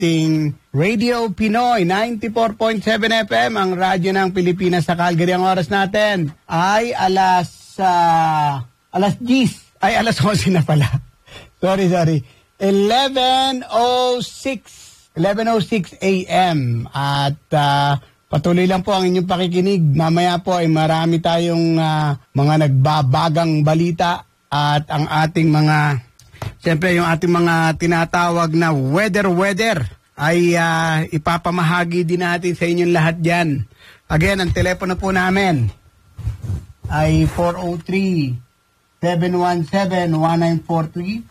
ating Radio Pinoy 94.7 FM, ang radyo ng Pilipinas sa Calgary. Ang oras natin ay alas 10. Ay, alas 11 na pala. Sorry. 11:06 a.m. At patuloy lang po ang inyong pakikinig. Mamaya po ay marami tayong mga nagbabagang balita at ang ating mga, siyempre yung ating mga tinatawag na weather ay ipapamahagi din natin sa inyong lahat dyan. Again, ang telepono po namin ay 403-717-1943,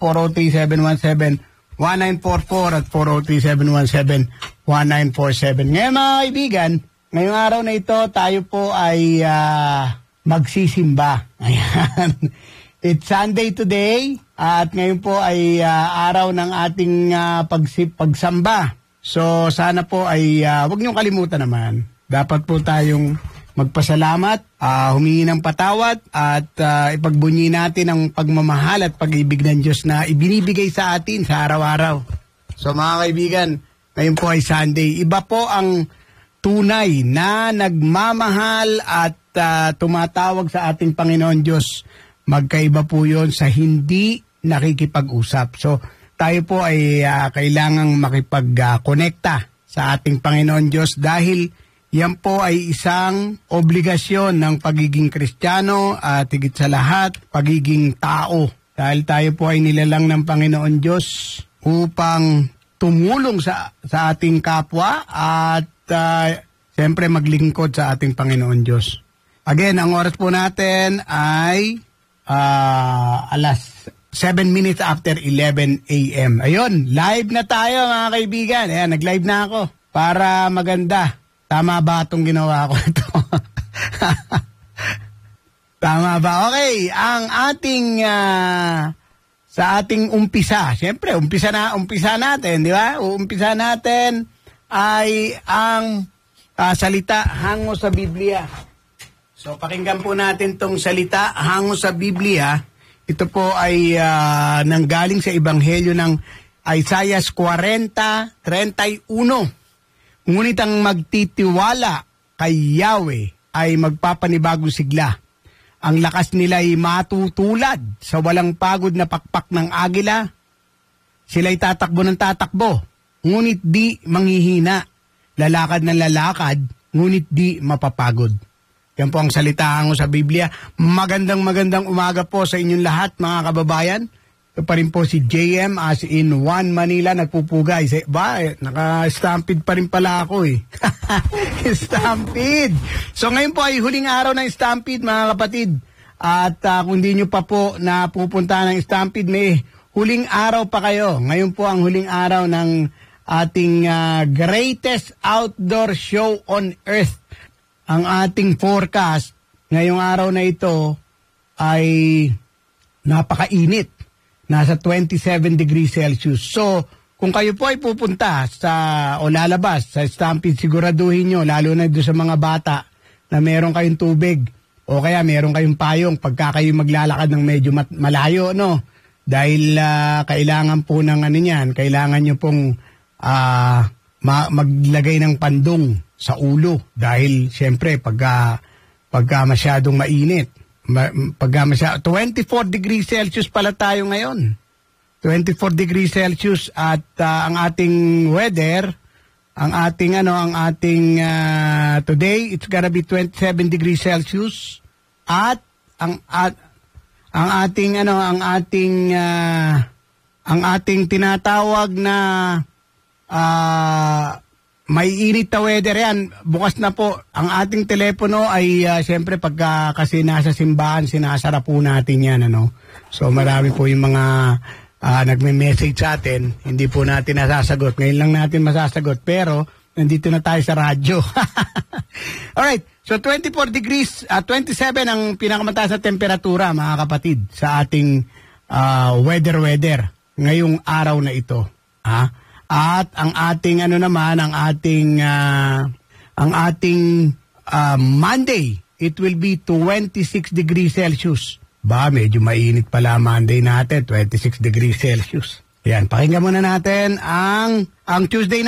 403-717-1944 at 403-717-1947. Ngayon mga kaibigan, ngayong araw na ito, tayo po ay magsisimba. Ayan. It's Sunday today at ngayon po ay araw ng ating pagsamba. So sana po ay huwag niyong kalimutan naman. Dapat po tayong magpasalamat, humingi ng patawad at ipagbunyi natin ang pagmamahal at pag-ibig ng Diyos na ibinibigay sa atin sa araw-araw. So mga kaibigan, ngayon po ay Sunday. Iba po ang tunay na nagmamahal at tumatawag sa ating Panginoon Diyos. Magkaiba po yun sa hindi nakikipag-usap. So tayo po ay kailangang makipag-konekta sa ating Panginoon Diyos dahil yan po ay isang obligasyon ng pagiging Kristiyano at higit sa lahat, pagiging tao. Dahil tayo po ay nilalang ng Panginoon Diyos upang tumulong sa ating kapwa at siyempre maglingkod sa ating Panginoon Diyos. Again, ang oras po natin ay alas 7 minutes after 11 a.m. Ayun, live na tayo mga kaibigan. Ayan, nag-live na ako para maganda. Tama ba itong ginawa ko ito? Tama ba? Okay, ang ating sa ating umpisa. Siyempre, umpisa natin, di ba? Umpisa natin ay ang salita hango sa Biblia. So, pakinggan po natin tong salita hango sa Biblia. Ito po ay nanggaling sa Ebanghelyo ng Isaiah 40:31. Ngunit ang magtitiwala kay Yahweh ay magpapanibagong sigla. Ang lakas nila ay matutulad sa walang pagod na pakpak ng agila. Sila'y tatakbo ng tatakbo, ngunit di manghihina. Lalakad ng lalakad, ngunit di mapapagod. Yan po ang salita hango sa Biblia. Magandang umaga po sa inyong lahat mga kababayan. Ito pa rin po si JM as in One Manila nagpupugay. Naka-stampede pa rin pala ako eh. Stampede! So ngayon po ay huling araw ng stampede mga kapatid. At kung di nyo pa po napupunta ng stampede, may huling araw pa kayo. Ngayon po ang huling araw ng ating greatest outdoor show on earth. Ang ating forecast ngayong araw na ito ay napakainit. Nasa 27 degrees Celsius. So, kung kayo po ay pupunta o lalabas sa stampede, siguraduhin nyo, lalo na doon sa mga bata, na meron kayong tubig o kaya meron kayong payong pagka kayo maglalakad ng medyo malayo, no? Dahil kailangan po ng kailangan nyo pong maglagay ng pandong sa ulo dahil siyempre pagka masyadong mainit, 24 degrees Celsius pala tayo ngayon. 24 degrees Celsius at ang ating weather, ang ating today it's gonna be 27 degrees Celsius at ang ating tinatawag na may init na weather yan. Bukas na po. Ang ating telepono ay siyempre kasi nasa simbahan, sinasara po natin yan. So marami po yung mga nagme-message sa atin. Hindi po natin nasasagot. Ngayon lang natin masasagot. Pero nandito na tayo sa radyo. Alright. So 24 degrees, 27 ang pinakamataas na temperatura mga kapatid sa ating weather ngayong araw na ito. At ang ating Monday, it will be 26 degrees Celsius. Medyo mainit pala Monday natin, 26 degrees Celsius. Yan, pakinggan muna natin ang Tuesday